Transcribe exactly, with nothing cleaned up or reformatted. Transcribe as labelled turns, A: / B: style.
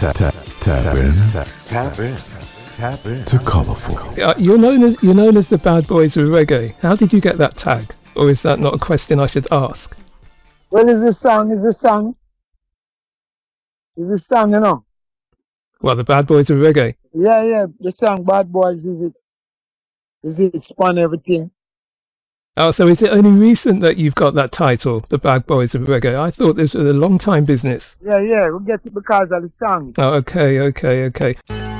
A: Tap, tap, tap in. Tap, tap in. Tap in. To Colourful.
B: Uh, you're known as you're known as the Bad Boys of Reggae. How did you get that tag? Or is that not a question I should ask?
C: Well, it's the song, it's the song. It's the song, you know.
B: Well, the Bad Boys of Reggae.
C: Yeah, yeah, the song Bad Boys is it. Is it spun everything.
B: Oh, so is it only recent that you've got that title, the Bad Boys of Reggae? I thought this was a long time business.
C: Yeah, yeah, we get it because of the song.
B: Oh, okay, okay, okay.